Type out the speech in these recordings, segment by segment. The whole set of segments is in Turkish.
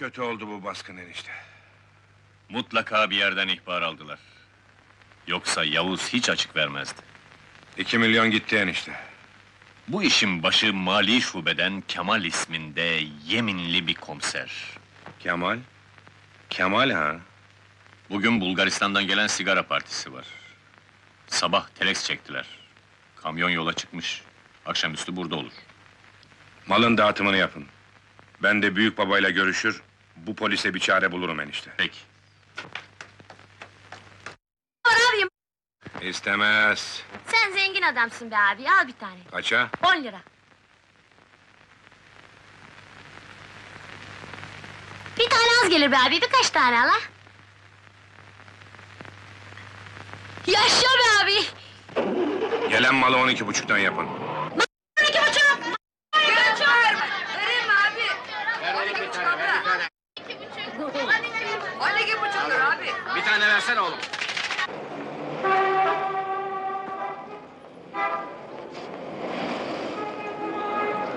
kötü oldu bu baskın enişte. Mutlaka bir yerden ihbar aldılar. Yoksa Yavuz hiç açık vermezdi. 2 milyon gitti enişte. Bu işin başı mali şubeden Kemal isminde yeminli bir komiser. Kemal? Kemal ha? Bugün Bulgaristan'dan gelen sigara partisi var. Sabah telex çektiler. Kamyon yola çıkmış. Akşamüstü burada olur. Malın dağıtımını yapın. Ben de büyük babayla görüşür, bu polise bir çare bulurum enişte. Peki. Abim, İstemez. sen zengin adamsın be abi, al bir tane. Kaça? 10 lira. Bir tane az gelir be abi, birkaç tane al ha. Yaşa be abi! Gelen malı 12,5'tan yapın. 12,5! Vereyim mi abi? Ver 12 tane, ver bir tane. 12,5 lira abi. Bir tane versene oğlum.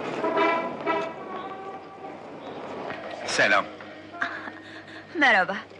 Selam. Merhaba.